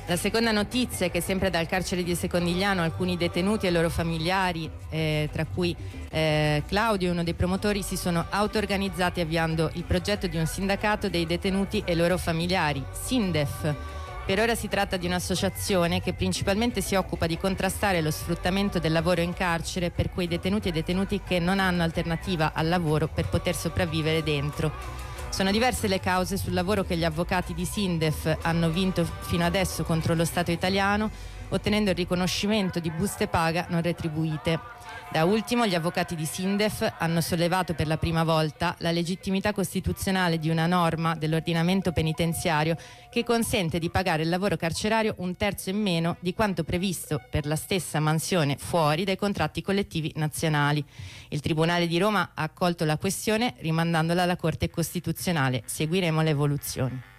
La seconda notizia è che sempre dal carcere di Secondigliano alcuni detenuti e loro familiari, tra cui Claudio, uno dei promotori, si sono auto-organizzati avviando il progetto di un sindacato dei detenuti e loro familiari, SINDEF. Per ora si tratta di un'associazione che principalmente si occupa di contrastare lo sfruttamento del lavoro in carcere per quei detenuti e detenuti che non hanno alternativa al lavoro per poter sopravvivere dentro. Sono diverse le cause sul lavoro che gli avvocati di SINDEF hanno vinto fino adesso contro lo Stato italiano, ottenendo il riconoscimento di buste paga non retribuite. Da ultimo, gli avvocati di SINDEF hanno sollevato per la prima volta la legittimità costituzionale di una norma dell'ordinamento penitenziario che consente di pagare il lavoro carcerario 1/3 in meno di quanto previsto per la stessa mansione fuori dai contratti collettivi nazionali. Il Tribunale di Roma ha accolto la questione rimandandola alla Corte Costituzionale. Seguiremo le evoluzioni.